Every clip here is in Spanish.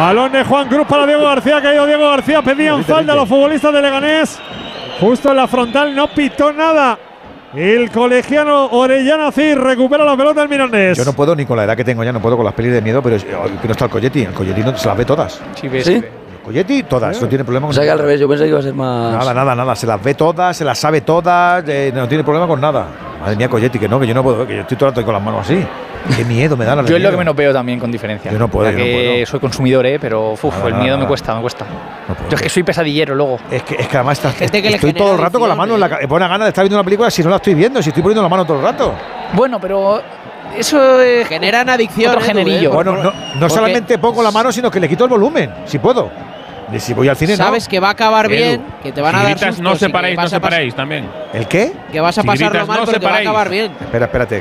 Balón de Juan Cruz para Diego García. Ha caído Diego García. Pedían falta a los futbolistas de Leganés. Justo en la frontal, no pitó nada. El colegiano Orellana Cid recupera la pelota del Mirandés. Yo no puedo, ni con la edad que tengo ya, no puedo con las pelis de miedo, pero que no está el Coyetti. El Coyetti no, se las ve todas. Sí, ves. ¿Sí? El Coyetti, todas, no tiene problema con O sea que al revés, yo pensé que iba a ser más. Nada. Se las ve todas, se las sabe todas, no tiene problema con nada. Madre mía, Coyetti, que yo no puedo, que yo estoy todo el rato con las manos así. Qué miedo me da la Yo es lo que menos veo también, con diferencia. Yo no puedo, ya que soy consumidor, pero el miedo me cuesta. No yo es que soy pesadillero luego. Es que además estoy todo el rato con la mano en la cabeza. Me pone ganas de estar viendo una película si no la estoy viendo, si estoy poniendo la mano todo el rato. Bueno, pero eso generan adicción. Otro generillo. Bueno, no solamente pongo la mano, sino que le quito el volumen, si puedo. Y si voy al cine, sabes que va a acabar bien, que te van a dar sustos. No separéis también. ¿El qué? Que vas a pasarlo mal, pero que va a acabar bien. Espérate.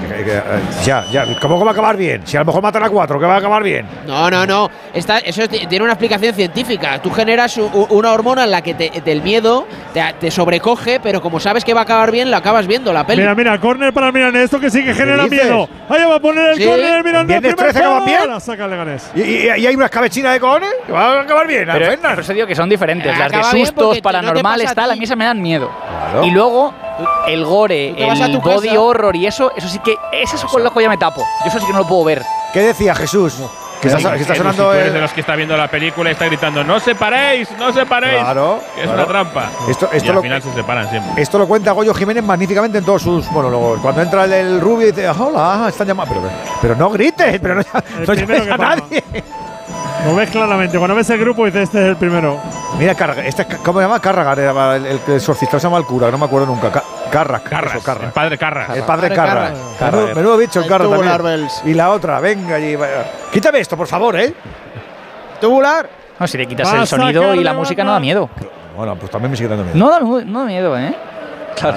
Ya. ¿Cómo que va a acabar bien? Si a lo mejor matan a 4, que va a acabar bien. No. Eso tiene una explicación científica. Tú generas una hormona en la que del miedo te sobrecoge, pero como sabes que va a acabar bien, lo acabas viendo la peli. Mira, córner para el Mirandés. Esto que sí que genera miedo. Ahí va a poner el córner el Mirandés. ¿Viernes 13 que va bien? La saca el Leganés. ¿Y hay unas cabecinas de cojones? Que va a acabar bien. Pero eso digo que son diferentes. Las de sustos, paranormales, tal, a mí esas me dan miedo. Claro. Y luego el gore, el body horror y eso sí que eso con el ojo ya me tapo. Yo eso sí que no lo puedo ver. ¿Qué decía Jesús? Que está sonando. Si tú eres de los que está viendo la película y está gritando ¡No separéis! Claro. Que es una trampa. Y al final se separan siempre. Esto lo cuenta Goyo Jiménez magníficamente en todos sus monólogos. Cuando entra el rubio y dice hola, están llamando. Pero no grites, pero no llames a nadie. Lo ves claramente. Cuando ves el grupo dices este es el primero. Mira, ¿cómo se llama? Cárraga, el exorcista, se llama el cura, que no me acuerdo nunca. Carras. El padre Carras. El padre Carras. Menudo bicho el Carras también. Y la otra, venga allí. Quítame esto, por favor, ¿eh? Tubular. No, si le quitas el sonido y la música no da miedo. Bueno, pues también me sigue dando miedo. No da miedo, ¿eh? Claro.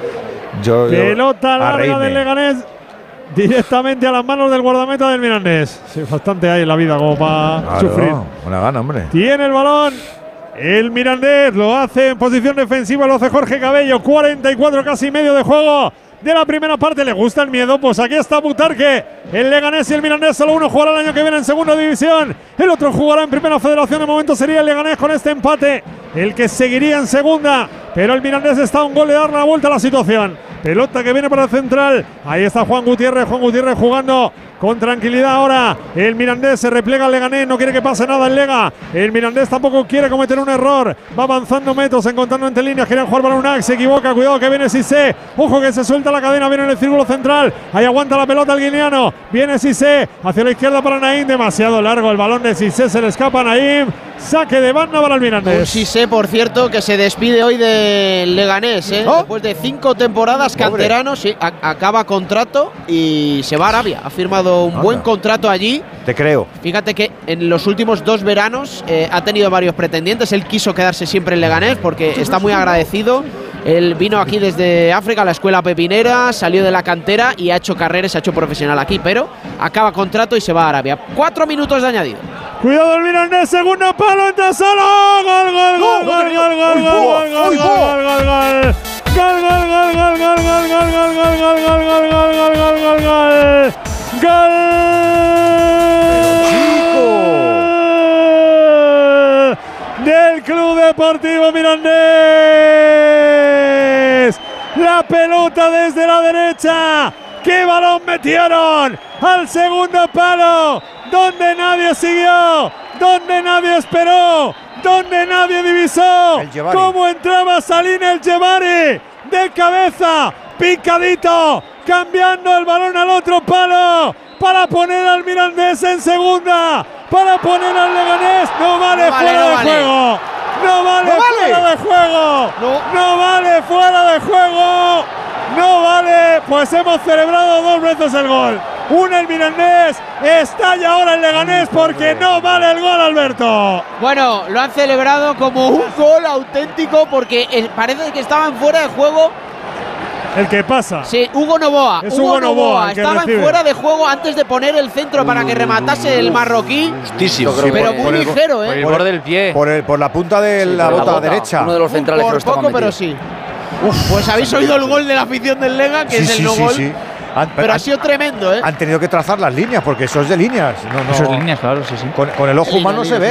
Pelota larga del Leganés. Directamente a las manos del guardameta del Mirandés. Sí, bastante hay en la vida como para sufrir. Buena gana, hombre. Tiene el balón. El Mirandés lo hace en posición defensiva, lo hace Jorge Cabello. 44 casi medio de juego de la primera parte. ¿Le gusta el miedo? Pues aquí está Butarque. El Leganés y el Mirandés, solo uno jugará el año que viene en segunda división. El otro jugará en primera federación. De momento sería el Leganés con este empate el que seguiría en segunda. Pero el Mirandés está a un gol de dar la vuelta a la situación. Pelota que viene para el central. Ahí está Juan Gutiérrez jugando con tranquilidad ahora. El Mirandés se replega al Leganés, no quiere que pase nada el Lega. El Mirandés tampoco quiere cometer un error. Va avanzando metros, encontrando entre líneas. Querían jugar para Unac, se equivoca. Cuidado que viene Cissé. Ojo que se suelta la cadena, viene en el círculo central. Ahí aguanta la pelota el guineano. Viene Cissé hacia la izquierda para Naim. Demasiado largo el balón de Cissé, se le escapa a Naim. Saque de banda para el Mirandés. Cissé, por cierto, que se despide hoy del Leganés, ¿eh? Después de 5 temporadas, canterano, sí, acaba contrato y se va a Arabia. Ha firmado un buen contrato allí. Te creo. Fíjate que en los últimos 2 veranos ha tenido varios pretendientes. Él quiso quedarse siempre en Leganés porque está muy agradecido. Él vino aquí desde África, a la escuela pepinera, salió de la cantera y ha hecho carrera, se ha hecho profesional aquí, pero acaba contrato y se va a Arabia. 4 minutos de añadido. Cuidado el Mirandés, segundo palo, entra solo. Gol. Del Club Deportivo Mirandés. La pelota desde la derecha. ¡Qué balón metieron! Al segundo palo, donde nadie siguió, donde nadie esperó, donde nadie divisó cómo entraba Salim El Jebari de cabeza, picadito, cambiando el balón al otro palo para poner al Mirandés en segunda, para poner al Leganés. No vale fuera de juego. No vale fuera de juego. No vale fuera de juego. No vale, pues hemos celebrado 2 veces el gol. Una el Mirandés, estalla ahora el Leganés porque no vale el gol, Alberto. Bueno, lo han celebrado como un gol auténtico porque parece que estaban fuera de juego. El que pasa. Sí, Hugo Novoa. Es Hugo Novoa. Estaba en fuera de juego antes de poner el centro para que rematase el marroquí. Justísimo. Pero muy ligero, ¿eh? Por el borde del pie. Por la punta de la bota derecha. Uno de los centrales por que no poco, pero sí. Pues habéis oído el gol de la afición del Lega, que es el no gol. Sí. Pero ha sido tremendo, ¿eh? Han tenido que trazar las líneas, porque eso es de líneas. Eso es líneas, claro, sí. Con el ojo humano se ve.